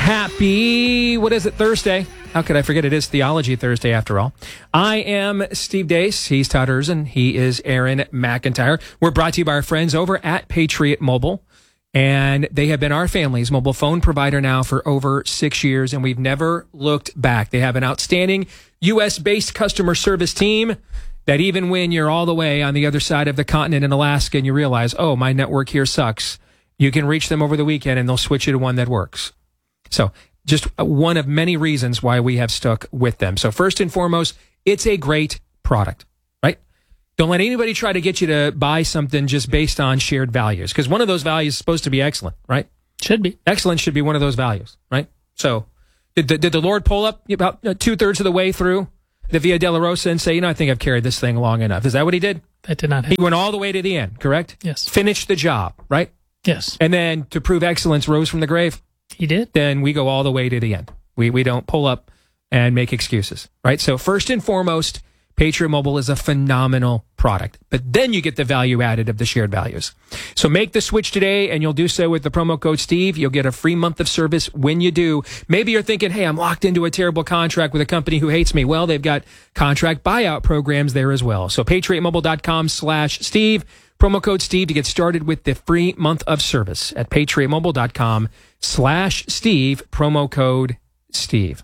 Happy, what is it, Thursday? How could I forget? It is Theology Thursday after all. I am Steve Deace. He's Todd Erzin. He is Aaron McIntyre. We're brought to you by our friends over at Patriot Mobile. And they have been our family's mobile phone provider now for over 6 years, and we've never looked back. They have an outstanding U.S.-based customer service team that even when you're all the way on the other side of the continent in Alaska and you realize, oh, my network here sucks, you can reach them over the weekend and they'll switch you to one that works. So just one of many reasons why we have stuck with them. So first and foremost, it's a great product, right? Don't let anybody try to get you to buy something just based on shared values, because one of those values is supposed to be excellent, right? Should be. Excellence should be one of those values, right? So did the Lord pull up about 2/3 of the way through the Via Dolorosa and say, I think I've carried this thing long enough? Is that what he did? That did not happen. He went all the way to the end, correct? Yes. Finished the job, right? Yes. And then to prove excellence rose from the grave? He did. Then we go all the way to the end. We don't pull up and make excuses, right? So first and foremost, Patriot Mobile is a phenomenal product, but then you get the value added of the shared values. So make the switch today, and you'll do so with the promo code Steve. You'll get a free month of service when you do. Maybe you're thinking, hey, I'm locked into a terrible contract with a company who hates me. Well, they've got contract buyout programs there as well. So patriotmobile.com/Steve. Promo code Steve to get started with the free month of service at patriotmobile.com/Steve. Promo code Steve.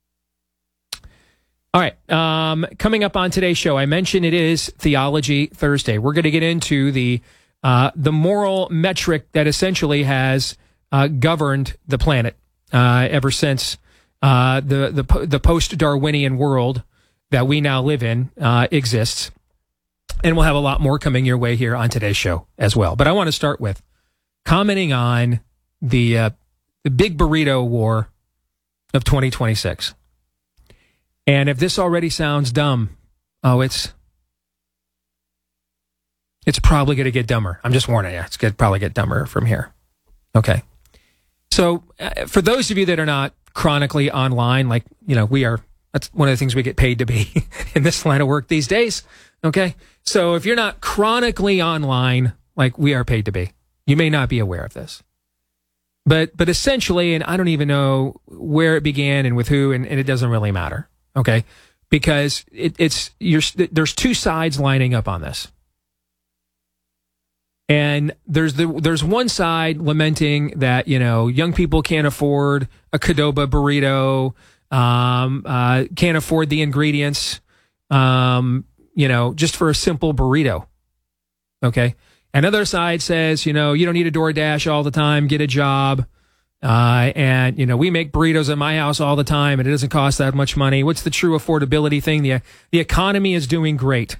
All right. Coming up on today's show, I mentioned it is Theology Thursday. We're going to get into the moral metric that essentially has governed the planet ever since the post-Darwinian world that we now live in exists. And we'll have a lot more coming your way here on today's show as well. But I want to start with commenting on the big burrito war of 2026. And if this already sounds dumb, it's probably going to get dumber. I'm just warning you. It's going to probably get dumber from here. Okay. So for those of you that are not chronically online, like, we are, that's one of the things we get paid to be in this line of work these days. Okay. So if you're not chronically online, like we are paid to be, you may not be aware of this. But essentially, and I don't even know where it began and with who, and it doesn't really matter. Okay. Because there's two sides lining up on this. And there's one side lamenting that, young people can't afford a Qdoba burrito, can't afford the ingredients, just for a simple burrito. Okay. Another side says, you don't need a DoorDash all the time, get a job. And we make burritos at my house all the time and it doesn't cost that much money. What's the true affordability thing? The economy is doing great.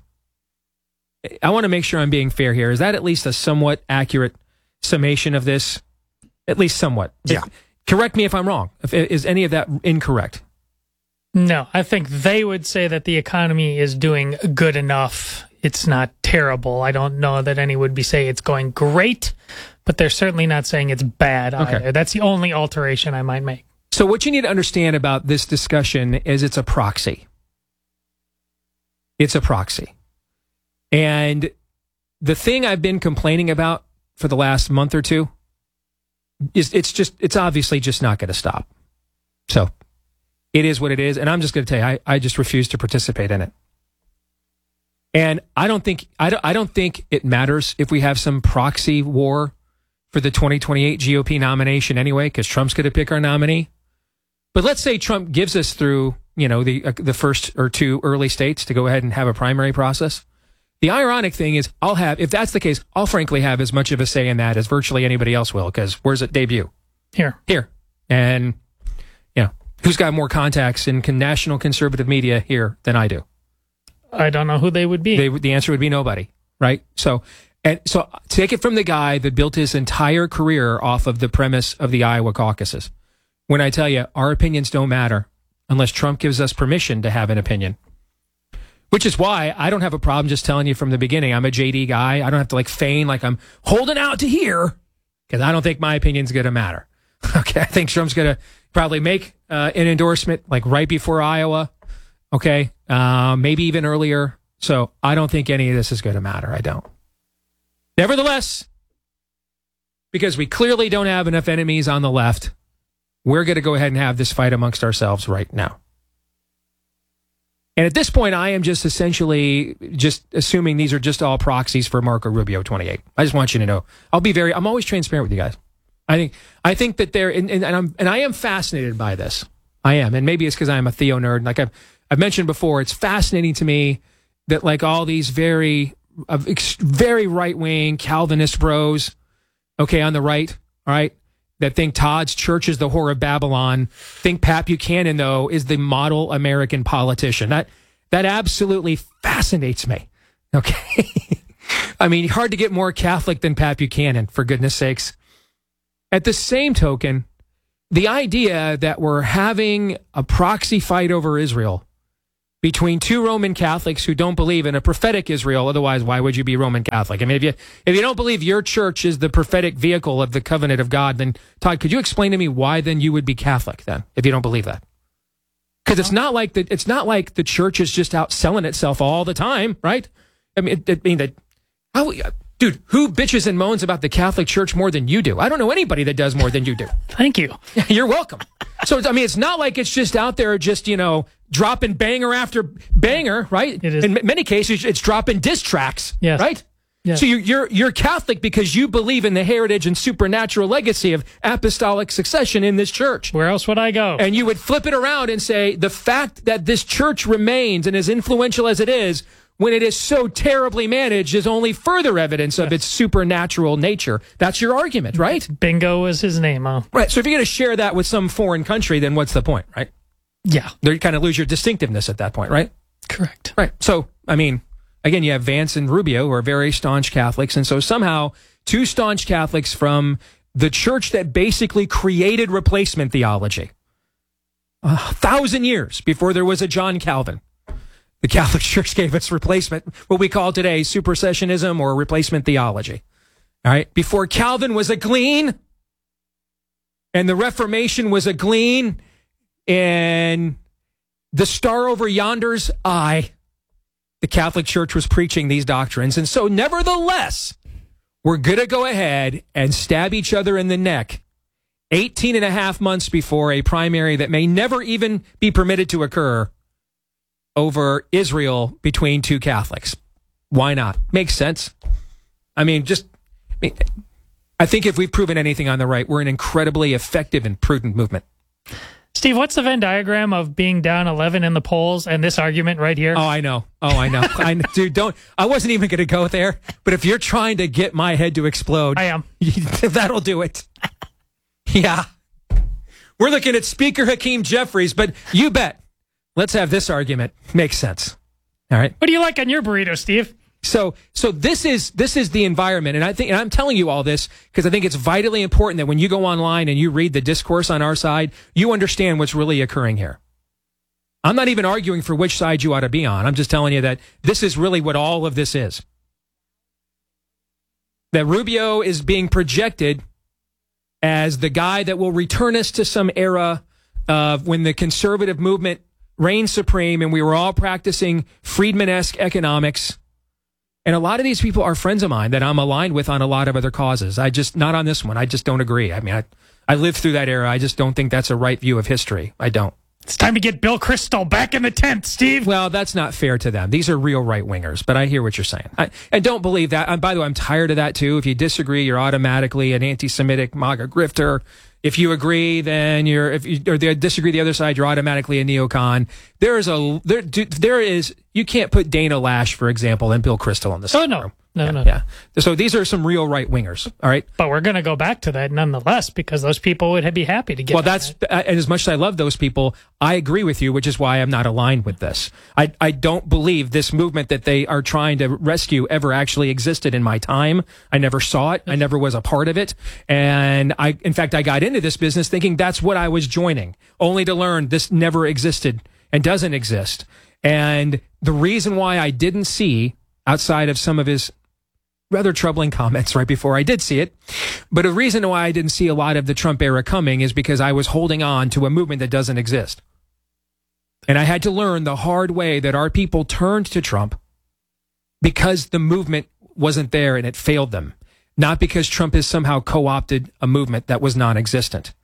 I want to make sure I'm being fair here. Is that at least a somewhat accurate summation of this? At least somewhat. Yeah. Correct me if I'm wrong. Is any of that incorrect? No, I think they would say that the economy is doing good enough. It's not terrible. I don't know that any would say it's going great, but they're certainly not saying it's bad either. That's the only alteration I might make. So what you need to understand about this discussion is it's a proxy. It's a proxy. And the thing I've been complaining about for the last month or two is it's obviously just not going to stop. So it is what it is. And I'm just going to tell you, I just refuse to participate in it. And I don't think it matters if we have some proxy war for the 2028 GOP nomination anyway, because Trump's going to pick our nominee. But let's say Trump gives us through, the first or two early states to go ahead and have a primary process. The ironic thing is if that's the case, I'll frankly have as much of a say in that as virtually anybody else will, because where's it debut? Here. And, who's got more contacts in national conservative media here than I do? I don't know who they would be. The answer would be nobody, right? So take it from the guy that built his entire career off of the premise of the Iowa caucuses. When I tell you, our opinions don't matter unless Trump gives us permission to have an opinion. Which is why I don't have a problem just telling you from the beginning, I'm a JD guy. I don't have to feign like I'm holding out to here, because I don't think my opinion's going to matter. Okay, I think Trump's going to probably make an endorsement right before Iowa. Okay, maybe even earlier. So I don't think any of this is going to matter. I don't. Nevertheless, because we clearly don't have enough enemies on the left, we're going to go ahead and have this fight amongst ourselves right now. And at this point, I am just essentially just assuming these are just all proxies for Marco Rubio 28. I just want you to know. I'm always transparent with you guys. I think that they're, and I am fascinated by this. I am. And maybe it's because I'm a Theo nerd. Like I've mentioned before, it's fascinating to me that like all these very right-wing Calvinist bros, okay, on the right, all right, that think Todd's church is the whore of Babylon, think Pat Buchanan, though, is the model American politician. That absolutely fascinates me, okay? I mean, hard to get more Catholic than Pat Buchanan, for goodness sakes. At the same token, the idea that we're having a proxy fight over Israel between two Roman Catholics who don't believe in a prophetic Israel, otherwise why would you be Roman Catholic? I mean, if you don't believe your church is the prophetic vehicle of the covenant of God, then Todd, could you explain to me why then you would be Catholic then, if you don't believe that? Because it's not like the church is just out selling itself all the time, right? I mean, dude, who bitches and moans about the Catholic Church more than you do? I don't know anybody that does more than you do. Thank you. You're welcome. So, I mean, it's not like it's just out there just, dropping banger after banger, right? It is. In many cases, it's dropping diss tracks, yes. Right? Yes. So you're Catholic because you believe in the heritage and supernatural legacy of apostolic succession in this church. Where else would I go? And you would flip it around and say, the fact that this church remains and as influential as it is, when it is so terribly managed, is only further evidence of its supernatural nature. That's your argument, right? Bingo was his name, huh? Right. So if you're going to share that with some foreign country, then what's the point, right? Yeah. You kind of lose your distinctiveness at that point, right? Correct. Right. So, I mean, again, you have Vance and Rubio, who are very staunch Catholics. And so somehow two staunch Catholics from the church that basically created replacement theology 1,000 years before there was a John Calvin. The Catholic Church gave its replacement, what we call today supersessionism or replacement theology. All right. Before Calvin was a glean and the Reformation was a glean and the star over yonder's eye, the Catholic Church was preaching these doctrines. And so nevertheless, we're going to go ahead and stab each other in the neck 18 and a half months before a primary that may never even be permitted to occur over Israel between two Catholics. Why not? Makes sense. I mean, I think if we've proven anything on the right, we're an incredibly effective and prudent movement. Steve, what's the Venn diagram of being down 11 in the polls and this argument right here? Oh, I know. Dude, I wasn't even going to go there, but if you're trying to get my head to explode, I am. That'll do it. Yeah. We're looking at Speaker Hakeem Jeffries, but you bet. Let's have this argument make sense. All right. What do you like on your burrito, Steve? So this is the environment, and I'm telling you all this because I think it's vitally important that when you go online and you read the discourse on our side, you understand what's really occurring here. I'm not even arguing for which side you ought to be on. I'm just telling you that this is really what all of this is. That Rubio is being projected as the guy that will return us to some era of when the conservative movement reigned supreme and we were all practicing Friedman-esque economics. And a lot of these people are friends of mine that I'm aligned with on a lot of other causes. Not on this one. I just don't agree. I mean, I lived through that era. I just don't think that's a right view of history. I don't. It's time to get Bill Kristol back in the tent, Steve. Well, that's not fair to them. These are real right-wingers, but I hear what you're saying. I don't believe that. By the way, I'm tired of that, too. If you disagree, you're automatically an anti-Semitic MAGA grifter. If you agree, then or they disagree the other side, you're automatically a neocon. There is, you can't put Dana Lash, for example, and Bill Kristol in the same room. No. Yeah. So these are some real right wingers. All right. But we're going to go back to that nonetheless because those people would be happy to get. Well, that's and as much as I love those people, I agree with you, which is why I'm not aligned with this. I don't believe this movement that they are trying to rescue ever actually existed in my time. I never saw it. I never was a part of it. And in fact, I got into this business thinking that's what I was joining, only to learn this never existed and doesn't exist. And the reason why I didn't see, outside of some of his rather troubling comments right before I did see it. But a reason why I didn't see a lot of the Trump era coming is because I was holding on to a movement that doesn't exist. And I had to learn the hard way that our people turned to Trump because the movement wasn't there and it failed them. Not because Trump has somehow co-opted a movement that was non-existent.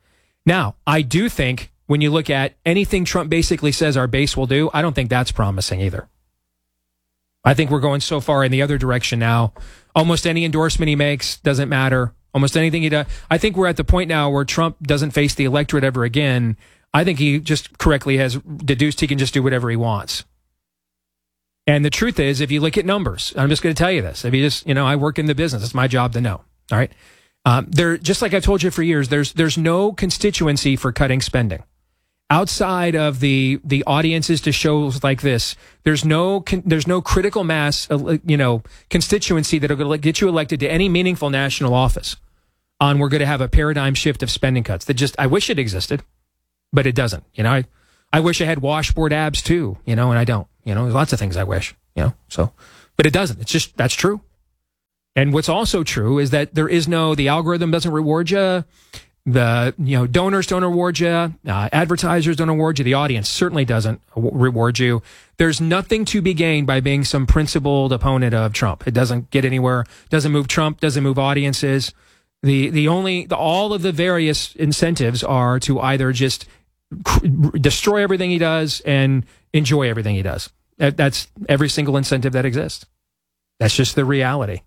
Now, I do think when you look at anything Trump basically says our base will do, I don't think that's promising either. I think we're going so far in the other direction now. Almost any endorsement he makes doesn't matter. Almost anything he does. I think we're at the point now where Trump doesn't face the electorate ever again. I think he just correctly has deduced he can just do whatever he wants. And the truth is, if you look at numbers, I'm just going to tell you this. If you just, I work in the business. It's my job to know. All right. Just like I've told you for years, there's no constituency for cutting spending. Outside of the audiences to shows like this, there's no critical mass, constituency that are going to get you elected to any meaningful national office on we're going to have a paradigm shift of spending cuts. I wish it existed, but it doesn't. I wish I had washboard abs too, and I don't. There's lots of things I wish, but it doesn't. It's just, that's true. And what's also true is that the algorithm doesn't reward you. The donors don't reward you, advertisers don't reward you, the audience certainly doesn't reward you. There's nothing to be gained by being some principled opponent of Trump. It doesn't get anywhere, doesn't move Trump, doesn't move audiences. All of the various incentives are to either just destroy everything he does and enjoy everything he does. That's every single incentive that exists. That's just the reality.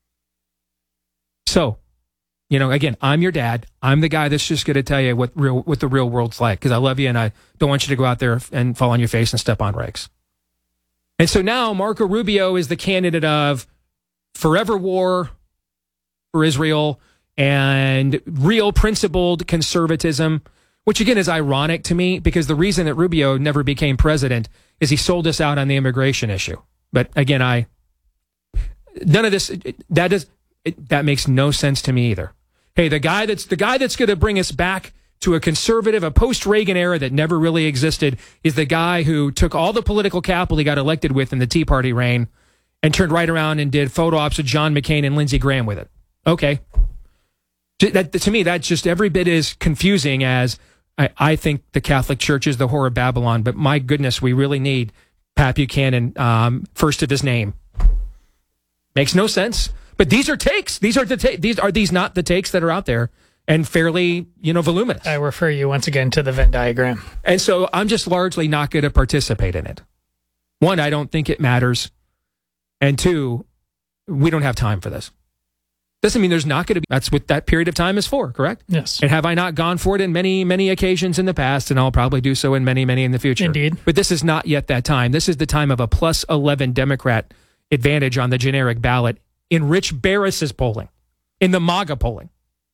So, again, I'm your dad. I'm the guy that's just going to tell you what the real world's like, because I love you and I don't want you to go out there and fall on your face and step on rakes. And so now Marco Rubio is the candidate of forever war for Israel and real principled conservatism, which again is ironic to me, because the reason that Rubio never became president is he sold us out on the immigration issue. But again, none of this, that makes no sense to me either. Hey, the guy that's going to bring us back to a conservative, a post-Reagan era that never really existed, is the guy who took all the political capital he got elected with in the Tea Party reign and turned right around and did photo ops with John McCain and Lindsey Graham with it. Okay. To me, that's just every bit as confusing as I think the Catholic Church is the whore of Babylon, but my goodness, we really need Pat Buchanan first of his name. Makes no sense. But these are takes. Are these not the takes that are out there and fairly, voluminous? I refer you once again to the Venn diagram. And so I'm just largely not going to participate in it. One, I don't think it matters. And two, we don't have time for this. Doesn't mean there's not going to be. That's what that period of time is for, correct? Yes. And have I not gone for it in many, many occasions in the past, and I'll probably do so in many, many in the future. Indeed. But this is not yet that time. This is the time of a plus 11 Democrat advantage on the generic ballot in Rich Barris's polling, in the MAGA polling.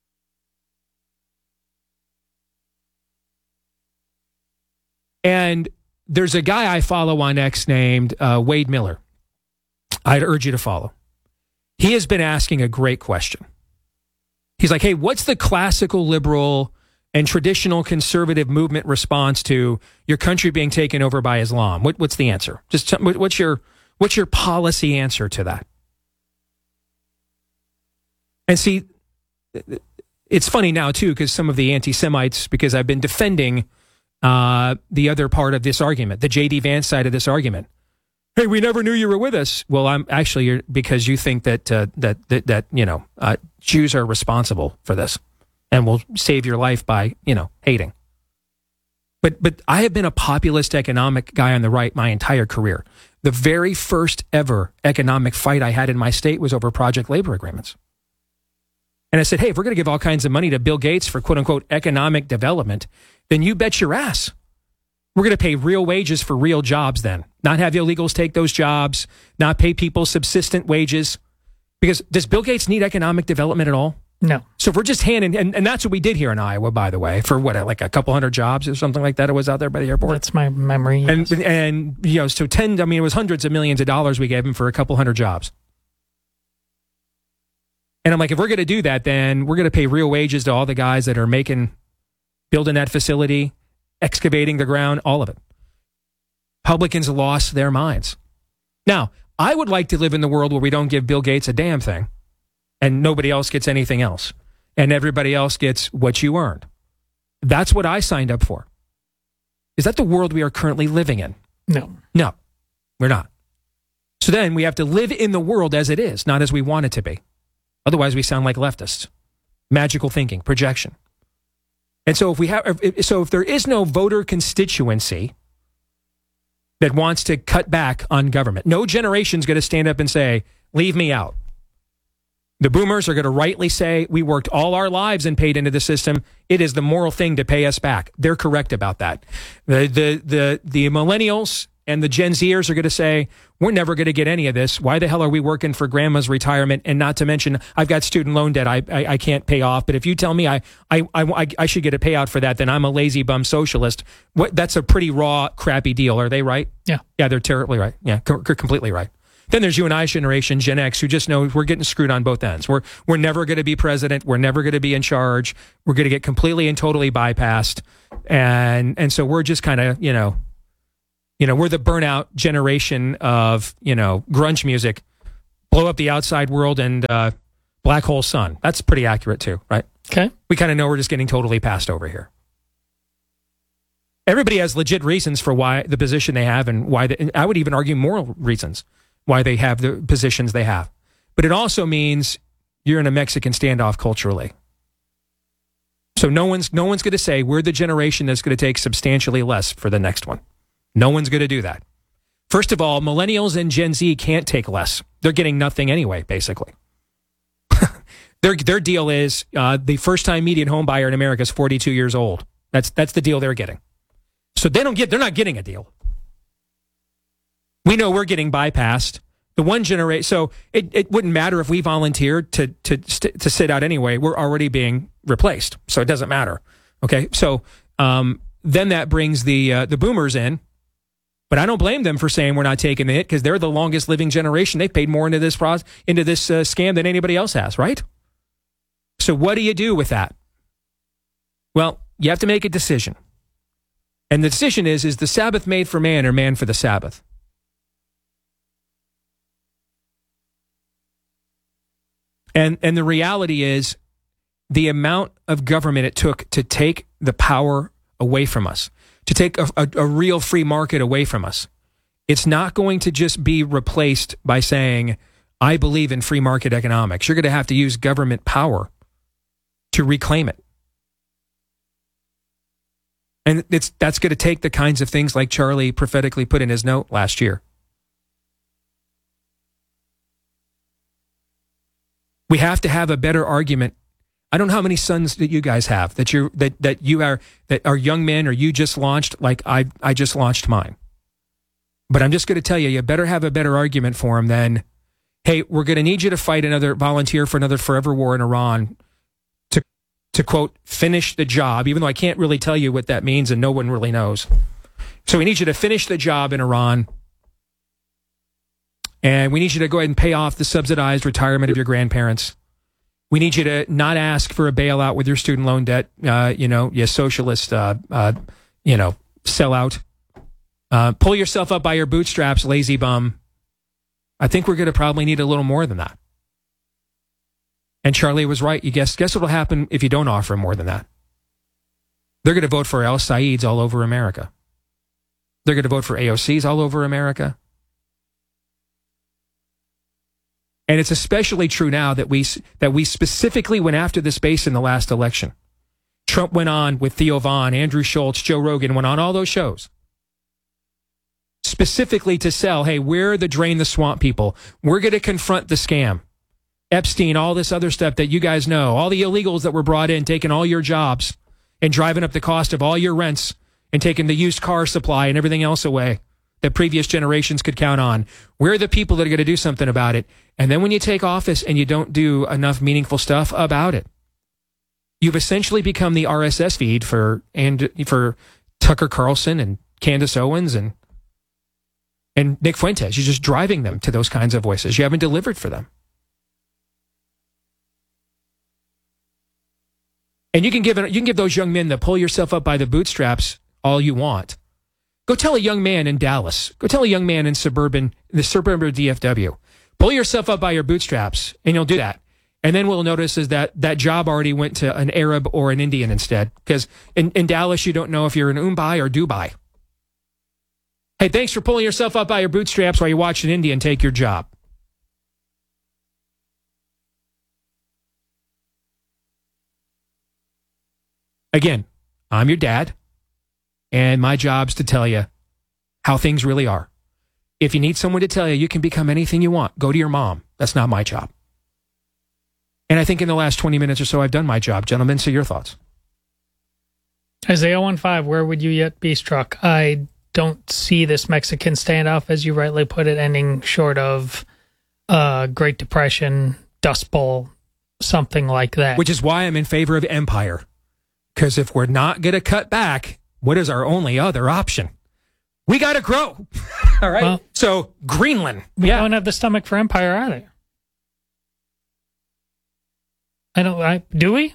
And there's a guy I follow on X named Wade Miller. I'd urge you to follow. He has been asking a great question. He's like, hey, what's the classical liberal and traditional conservative movement response to your country being taken over by Islam? What's the answer? Just what's your policy answer to that? And see, it's funny now, too, because some of the anti-Semites, because I've been defending the other part of this argument, the J.D. Vance side of this argument. Hey, we never knew you were with us. Well, I'm actually, because you think that Jews are responsible for this and will save your life by, hating. But I have been a populist economic guy on the right my entire career. The very first ever economic fight I had in my state was over project labor agreements. And I said, hey, if we're going to give all kinds of money to Bill Gates for quote unquote economic development, then you bet your ass we're going to pay real wages for real jobs then. Not have illegals take those jobs, not pay people subsistent wages. Because does Bill Gates need economic development at all? No. So if we're just handing, and that's what we did here in Iowa, by the way, for like a couple hundred jobs or something like that. It was out there by the airport. That's my memory. Yes. And so it was hundreds of millions of dollars we gave him for a couple hundred jobs. And I'm like, if we're going to do that, then we're going to pay real wages to all the guys that are building that facility, excavating the ground, all of it. Publicans lost their minds. Now, I would like to live in the world where we don't give Bill Gates a damn thing and nobody else gets anything else and everybody else gets what you earned. That's what I signed up for. Is that the world we are currently living in? No. No, we're not. So then we have to live in the world as it is, not as we want it to be. Otherwise, we sound like leftists. Magical thinking, projection. And so if there is no voter constituency that wants to cut back on government, no generation's going to stand up and say, leave me out. The boomers are going to rightly say, we worked all our lives and paid into the system. It is the moral thing to pay us back. They're correct about that. The millennials and the Gen Zers are going to say, we're never going to get any of this. Why the hell are we working for grandma's retirement? And not to mention, I've got student loan debt I can't pay off. But if you tell me I should get a payout for that, then I'm a lazy bum socialist. That's a pretty raw, crappy deal. Are they right? Yeah. Yeah, they're terribly right. Yeah, completely right. Then there's you and I generation, Gen X, who just know we're getting screwed on both ends. We're never going to be president. We're never going to be in charge. We're going to get completely and totally bypassed. And so we're just kind of, we're the burnout generation of, grunge music, blow up the outside world and Black Hole Sun. That's pretty accurate too, right? Okay. We kind of know we're just getting totally passed over here. Everybody has legit reasons for why the position they have and why, and I would even argue moral reasons why they have the positions they have. But it also means you're in a Mexican standoff culturally. So no one's going to say we're the generation that's going to take substantially less for the next one. No one's going to do that. First of all, millennials and Gen Z can't take less. They're getting nothing anyway, basically. Their deal is the first-time median home buyer in America is 42 years old. That's the deal they're getting. So they're not getting a deal. We know we're getting bypassed. The one generation, so it wouldn't matter if we volunteered to sit out anyway. We're already being replaced, so it doesn't matter. Okay, so then that brings the boomers in, but I don't blame them for saying we're not taking the hit because they're the longest living generation. They've paid more into this scam than anybody else has, right? So what do you do with that? Well, you have to make a decision, and the decision is the Sabbath made for man or man for the Sabbath? And the reality is the amount of government it took to take the power away from us, to take a real free market away from us. It's not going to just be replaced by saying, I believe in free market economics. You're going to have to use government power to reclaim it. And that's going to take the kinds of things like Charlie prophetically put in his note last year. We have to have a better argument. I don't know how many sons that you guys have that are young men or you just launched like I just launched mine. But I'm just going to tell you better have a better argument for them than, hey, we're going to need you to volunteer for another forever war in Iran to quote, finish the job, even though I can't really tell you what that means and no one really knows. So we need you to finish the job in Iran. And we need you to go ahead and pay off the subsidized retirement of your grandparents. We need you to not ask for a bailout with your student loan debt, you socialist, sellout. Pull yourself up by your bootstraps, lazy bum. I think we're going to probably need a little more than that. And Charlie was right. You guess what will happen if you don't offer more than that? They're going to vote for Al Saeeds all over America. They're going to vote for AOCs all over America. And it's especially true now that we specifically went after this base in the last election. Trump went on with Theo Vaughn, Andrew Schultz, Joe Rogan, went on all those shows. Specifically to sell, hey, we're the drain the swamp people. We're going to confront the scam. Epstein, all this other stuff that you guys know, all the illegals that were brought in, taking all your jobs and driving up the cost of all your rents and taking the used car supply and everything else away that previous generations could count on. We're the people that are going to do something about it. And then when you take office and you don't do enough meaningful stuff about it, you've essentially become the RSS feed for Tucker Carlson and Candace Owens and Nick Fuentes. You're just driving them to those kinds of voices. You haven't delivered for them. And you can give those young men that pull yourself up by the bootstraps all you want. Go tell a young man in Dallas. Go tell a young man in the suburban DFW. Pull yourself up by your bootstraps, and you'll do that. And then we'll notice is that job already went to an Arab or an Indian instead. Because in Dallas, you don't know if you're in Mumbai or Dubai. Hey, thanks for pulling yourself up by your bootstraps while you watch an Indian take your job. Again, I'm your dad, and my job's to tell you how things really are. If you need someone to tell you you can become anything you want, go to your mom. That's not my job. And I think in the last 20 minutes or so, I've done my job. Gentlemen, so your thoughts. Isaiah 1.5, where would you yet be struck? I don't see this Mexican standoff, as you rightly put it, ending short of Great Depression, Dust Bowl, something like that. Which is why I'm in favor of empire. Because if we're not going to cut back, what is our only other option? We got to grow. All right. Well, so Greenland. We don't have the stomach for empire either. Do we?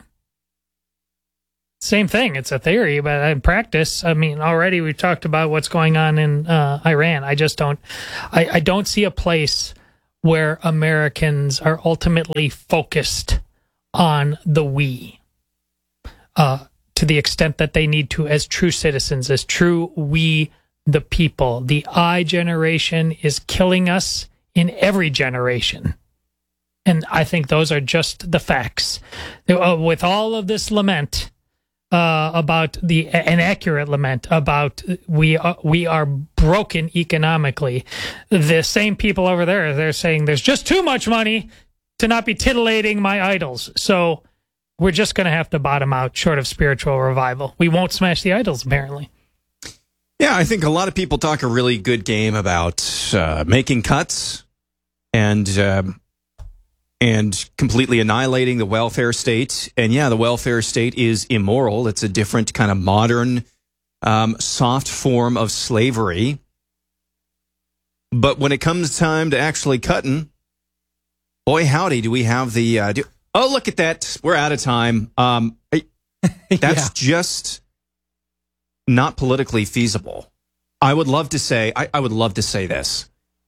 Same thing. It's a theory, but in practice, I mean, already we've talked about what's going on in Iran. I just don't, I don't see a place where Americans are ultimately focused on the we, to the extent that they need to as true citizens, as true we, the people. The I generation is killing us in every generation. And I think those are just the facts. With all of this lament about an accurate lament about we are broken economically, the same people over there, they're saying there's just too much money to not be titillating my idols. So we're just going to have to bottom out short of spiritual revival. We won't smash the idols, apparently. Yeah, I think a lot of people talk a really good game about making cuts and completely annihilating the welfare state. And yeah, the welfare state is immoral. It's a different kind of modern, soft form of slavery. But when it comes time to actually cutting, boy, howdy, do we have the... oh, look at that. We're out of time. That's just not politically feasible. I would love to say, I would love to say this.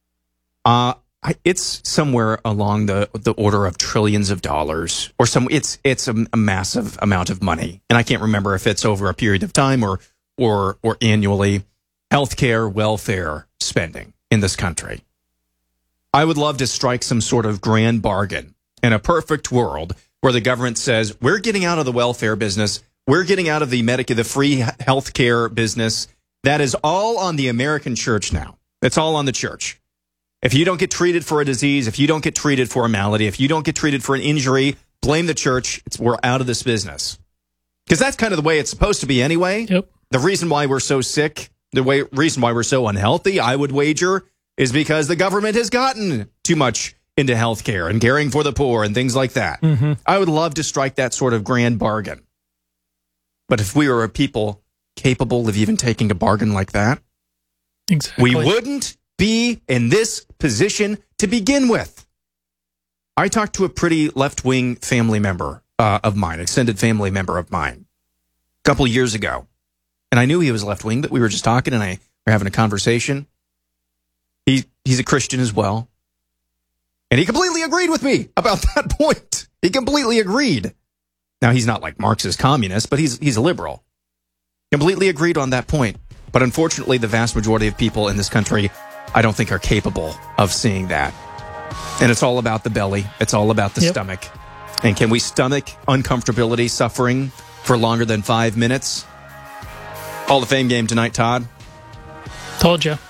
It's somewhere along the order of trillions of dollars, or it's a massive amount of money, and I can't remember if it's over a period of time or annually. Healthcare, welfare spending in this country. I would love to strike some sort of grand bargain in a perfect world where the government says we're getting out of the welfare business, we're getting out of the free healthcare business. That is all on the American church now. It's all on the church. If you don't get treated for a disease, if you don't get treated for a malady, if you don't get treated for an injury, blame the church. We're out of this business. Because that's kind of the way it's supposed to be anyway. Yep. The reason why we're so sick, reason why we're so unhealthy, I would wager, is because the government has gotten too much into healthcare and caring for the poor and things like that. Mm-hmm. I would love to strike that sort of grand bargain. But if we were a people capable of even taking a bargain like that, exactly, we wouldn't be in this position to begin with. I talked to a pretty left-wing family member of mine, extended family member of mine, a couple of years ago. And I knew he was left-wing, but we were just talking and we're having a conversation. He's a Christian as well. And he completely agreed with me about that point. He completely agreed. Now, he's not like Marxist communist, but he's a liberal. Completely agreed on that point. But unfortunately, the vast majority of people in this country, I don't think, are capable of seeing that. And it's all about the belly. It's all about the stomach. And can we stomach uncomfortability, suffering for longer than 5 minutes? Hall of Fame game tonight, Todd. Told you.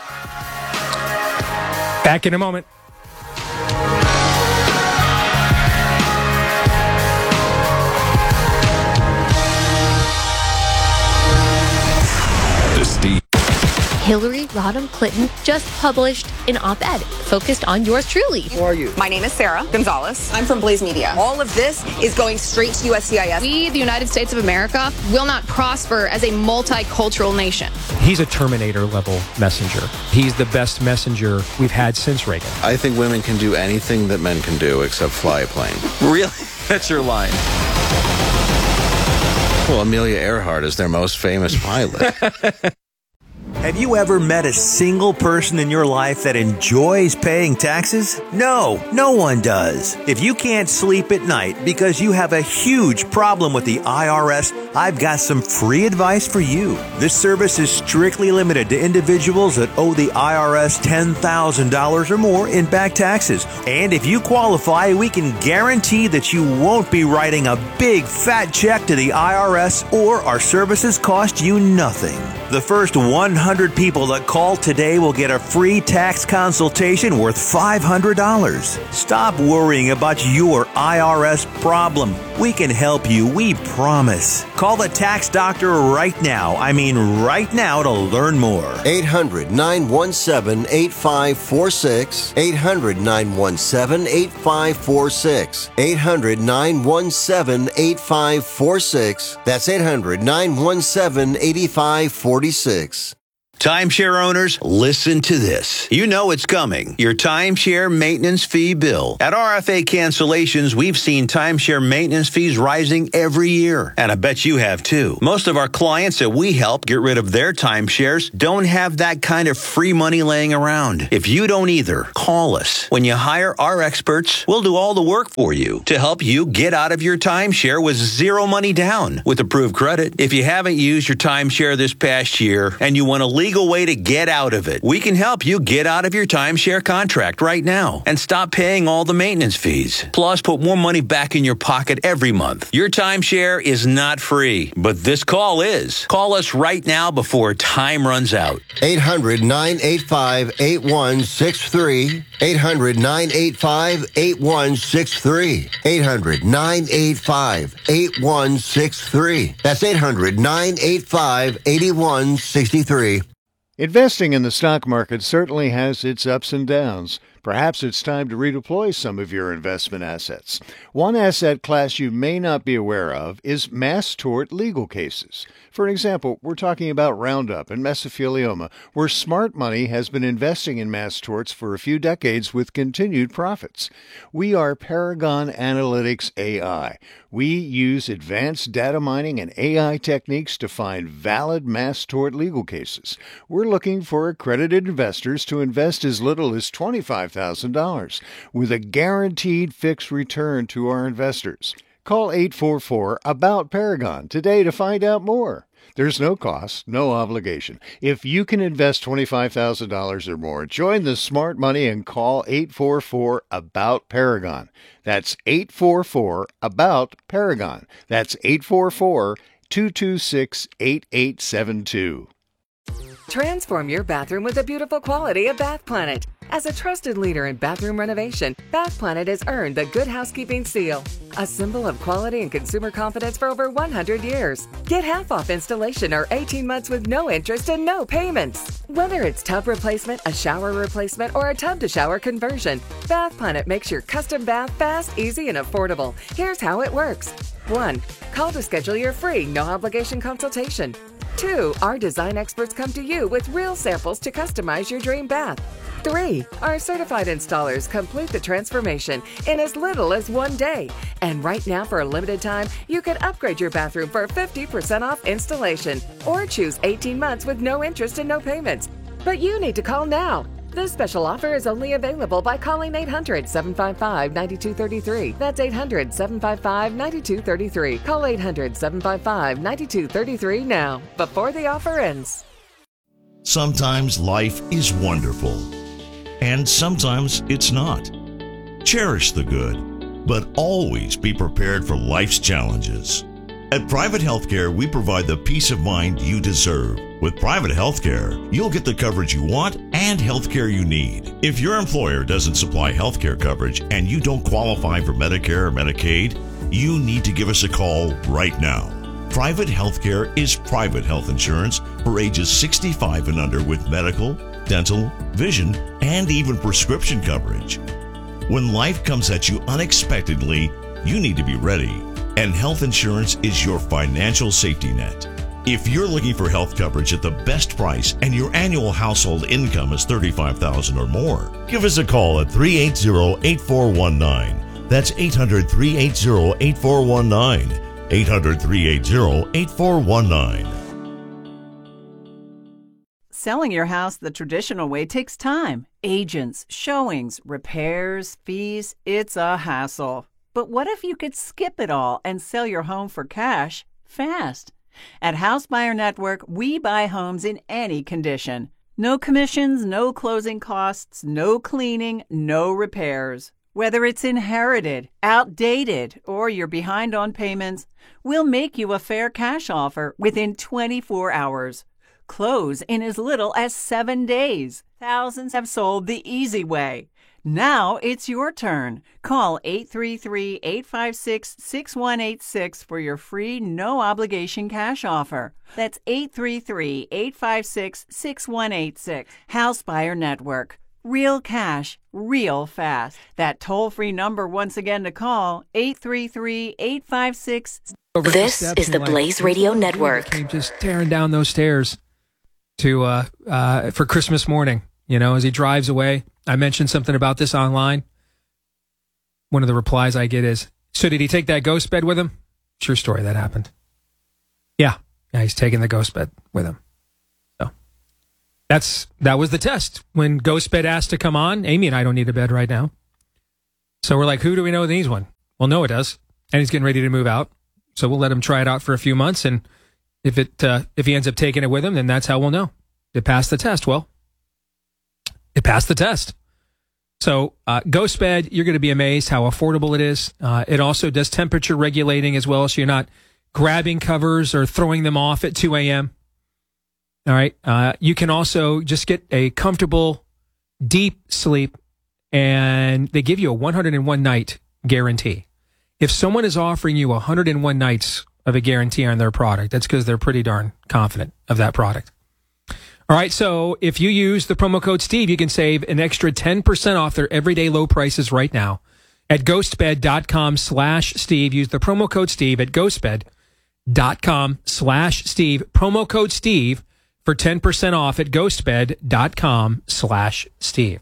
Back in a moment. Hillary Rodham Clinton just published an op-ed focused on yours truly. Who are you? My name is Sarah Gonzalez. I'm from Blaze Media. All of this is going straight to USCIS. We, the United States of America, will not prosper as a multicultural nation. He's a Terminator-level messenger. He's the best messenger we've had since Reagan. I think women can do anything that men can do except fly a plane. Really? That's your line. Well, Amelia Earhart is their most famous pilot. Have you ever met a single person in your life that enjoys paying taxes? No one does. If you can't sleep at night because you have a huge problem with the IRS, I've got some free advice for you. This service is strictly limited to individuals that owe the IRS $10,000 or more in back taxes. And if you qualify, we can guarantee that you won't be writing a big fat check to the IRS, or our services cost you nothing. The first 100 people that call today will get a free tax consultation worth $500. Stop worrying about your IRS problem. We can help you, we promise. Call the tax doctor right now. I mean right now to learn more. 800-917-8546. 800-917-8546. 800-917-8546. That's 800-917-8546. Timeshare owners, listen to this. You know it's coming. Your timeshare maintenance fee bill. At RFA Cancellations, we've seen timeshare maintenance fees rising every year. And I bet you have too. Most of our clients that we help get rid of their timeshares don't have that kind of free money laying around. If you don't either, call us. When you hire our experts, we'll do all the work for you to help you get out of your timeshare with zero money down with approved credit. If you haven't used your timeshare this past year and you want a legal way to get out of it, we can help you get out of your timeshare contract right now and stop paying all the maintenance fees. Plus, put more money back in your pocket every month. Your timeshare is not free, but this call is. Call us right now before time runs out. 800-985-8163. 800-985-8163. 800-985-8163. That's 800-985-8163. Investing in the stock market certainly has its ups and downs. Perhaps it's time to redeploy some of your investment assets. One asset class you may not be aware of is mass tort legal cases. For example, we're talking about Roundup and mesothelioma, where smart money has been investing in mass torts for a few decades with continued profits. We are Paragon Analytics AI. We use advanced data mining and AI techniques to find valid mass tort legal cases. We're looking for accredited investors to invest as little as $25,000 with a guaranteed fixed return to our investors. Call 844-ABOUT-PARAGON today to find out more. There's no cost, no obligation. If you can invest $25,000 or more, join the smart money and call 844-ABOUT-PARAGON. That's 844-ABOUT-PARAGON. That's 844-226-8872. Transform your bathroom with the beautiful quality of Bath Planet. As a trusted leader in bathroom renovation, Bath Planet has earned the Good Housekeeping Seal, a symbol of quality and consumer confidence for over 100 years. Get half off installation or 18 months with no interest and no payments. Whether it's tub replacement, a shower replacement, or a tub-to-shower conversion, Bath Planet makes your custom bath fast, easy, and affordable. Here's how it works. 1. Call to schedule your free, no-obligation consultation. 2. Our design experts come to you with real samples to customize your dream bath. 3. Our certified installers complete the transformation in as little as 1 day. And right now, for a limited time, you can upgrade your bathroom for 50% off installation or choose 18 months with no interest and no payments. But you need to call now. This special offer is only available by calling 800-755-9233. That's 800-755-9233. Call 800-755-9233 now, before the offer ends. Sometimes life is wonderful, and sometimes it's not. Cherish the good, but always be prepared for life's challenges. At Private Healthcare, we provide the peace of mind you deserve. With Private Healthcare, you'll get the coverage you want and healthcare you need. If your employer doesn't supply healthcare coverage and you don't qualify for Medicare or Medicaid, you need to give us a call right now. Private Healthcare is private health insurance for ages 65 and under with medical, dental, vision, and even prescription coverage. When life comes at you unexpectedly, you need to be ready. And health insurance is your financial safety net. If you're looking for health coverage at the best price and your annual household income is $35,000 or more, give us a call at 380-8419. That's 800-380-8419. 800-380-8419. Selling your house the traditional way takes time. Agents, showings, repairs, fees. It's a hassle. But what if you could skip it all and sell your home for cash fast? At House Buyer Network, we buy homes in any condition. No commissions, no closing costs, no cleaning, no repairs. Whether it's inherited, outdated, or you're behind on payments, we'll make you a fair cash offer within 24 hours. Close in as little as 7 days. Thousands have sold the easy way. Now it's your turn. Call 833-856-6186 for your free, no-obligation cash offer. That's 833-856-6186. House Buyer Network. Real cash, real fast. That toll-free number once again to call, 833-856. This is the Blaze Radio Network. Came just tearing down those stairs to for Christmas morning. You know, as he drives away. I mentioned something about this online. One of the replies I get is, so did he take that ghost bed with him? True story, that happened. Yeah, he's taking the ghost bed with him. So that was the test. When ghost bed asked to come on, Amy and I don't need a bed right now. So we're like, who do we know needs one? Well, Noah does, and he's getting ready to move out. So we'll let him try it out for a few months, and if he ends up taking it with him, then that's how we'll know. It passed the test. Well, it passed the test. So ghost bed, you're going to be amazed how affordable it is. It also does temperature regulating as well, so you're not grabbing covers or throwing them off at 2 a.m. All right. You can also just get a comfortable, deep sleep, and they give you a 101-night guarantee. If someone is offering you 101 nights of a guarantee on their product, that's because they're pretty darn confident of that product. All right, so if you use the promo code Steve, you can save an extra 10% off their everyday low prices right now at ghostbed.com/Steve. Use the promo code Steve at ghostbed.com/Steve. Promo code Steve for 10% off at ghostbed.com/Steve.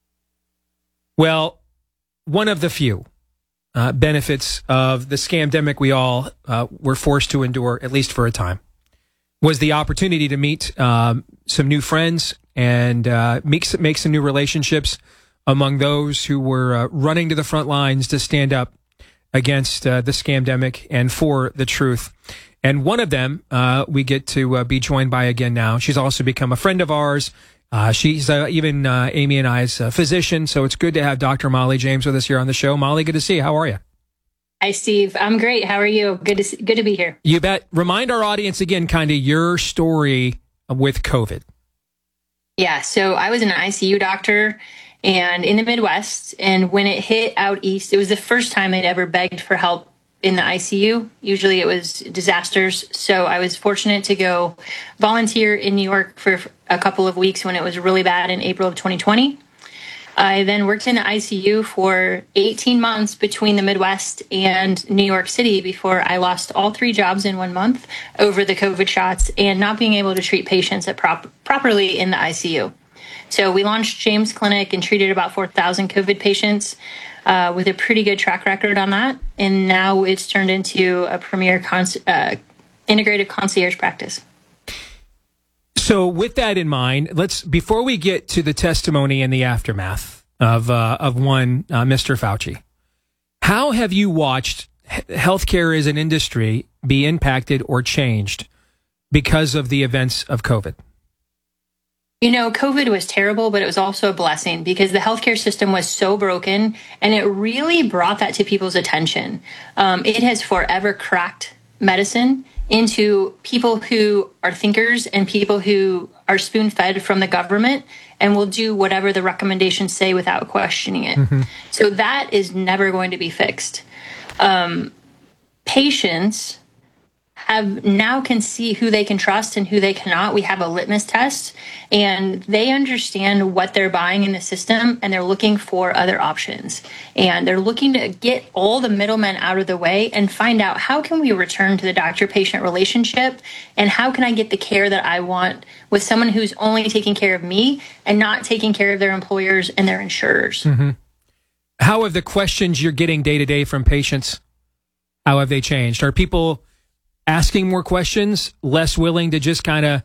Well, one of the few benefits of the scamdemic we all were forced to endure, at least for a time, was the opportunity to meet some new friends and make some new relationships among those who were running to the front lines to stand up against the scamdemic and for the truth. And one of them we get to be joined by again now. She's also become a friend of ours. She's even Amy and I's physician, so it's good to have Dr. Molly James with us here on the show. Molly, good to see you. How are you? Hi, Steve. I'm great. How are you? Good to be here. You bet. Remind our audience again, kind of your story with COVID. Yeah. So I was an ICU doctor and in the Midwest. And when it hit out east, it was the first time I'd ever begged for help in the ICU. Usually it was disasters. So I was fortunate to go volunteer in New York for a couple of weeks when it was really bad in April of 2020. I then worked in the ICU for 18 months between the Midwest and New York City before I lost all 3 jobs in 1 month over the COVID shots and not being able to treat patients properly in the ICU. So we launched James Clinic and treated about 4,000 COVID patients with a pretty good track record on that. And now it's turned into a premier integrated concierge practice. So with that in mind, before we get to the testimony and the aftermath of one Mr. Fauci, how have you watched healthcare as an industry be impacted or changed because of the events of COVID? You know, COVID was terrible, but it was also a blessing because the healthcare system was so broken, and it really brought that to people's attention. It has forever cracked medicine into people who are thinkers and people who are spoon-fed from the government and will do whatever the recommendations say without questioning it. Mm-hmm. So that is never going to be fixed. Patients now can see who they can trust and who they cannot. We have a litmus test, and they understand what they're buying in the system, and they're looking for other options. And they're looking to get all the middlemen out of the way and find out, how can we return to the doctor-patient relationship, and how can I get the care that I want with someone who's only taking care of me and not taking care of their employers and their insurers. Mm-hmm. How have the questions you're getting day-to-day from patients, how have they changed? Are people asking more questions, less willing to just kind of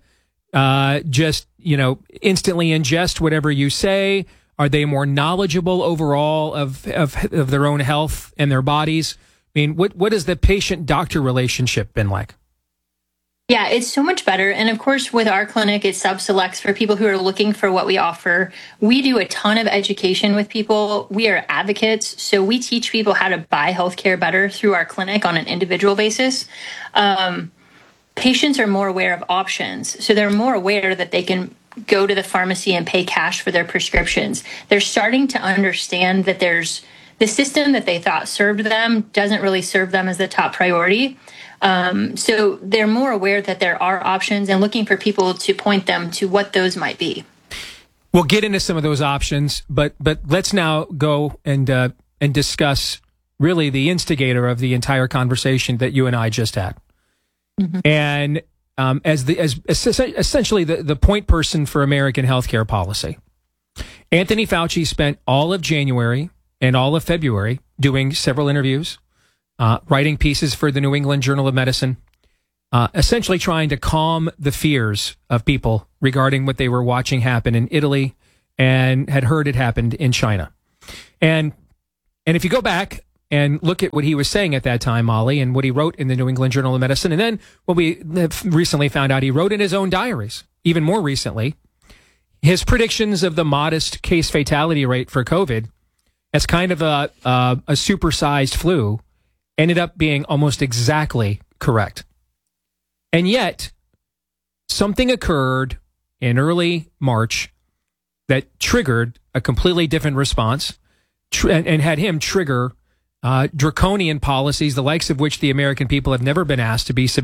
just, instantly ingest whatever you say? Are they more knowledgeable overall of their own health and their bodies? I mean, what has the patient-doctor relationship been like? Yeah, it's so much better. And of course, with our clinic, it sub-selects for people who are looking for what we offer. We do a ton of education with people. We are advocates. So we teach people how to buy healthcare better through our clinic on an individual basis. Patients are more aware of options. So they're more aware that they can go to the pharmacy and pay cash for their prescriptions. They're starting to understand that there's the system that they thought served them doesn't really serve them as the top priority. So they're more aware that there are options and looking for people to point them to what those might be. We'll get into some of those options, but let's now go and discuss really the instigator of the entire conversation that you and I just had. Mm-hmm. And as essentially the point person for American healthcare policy, Anthony Fauci spent all of January and all of February doing several interviews, writing pieces for the New England Journal of Medicine, essentially trying to calm the fears of people regarding what they were watching happen in Italy and had heard it happened in China. And if you go back and look at what he was saying at that time, Molly, and what he wrote in the New England Journal of Medicine, and then what we have recently found out he wrote in his own diaries, even more recently, his predictions of the modest case fatality rate for COVID as kind of a supersized flu ended up being almost exactly correct. And yet, something occurred in early March that triggered a completely different response and had him trigger draconian policies, the likes of which the American people have never been asked to be subject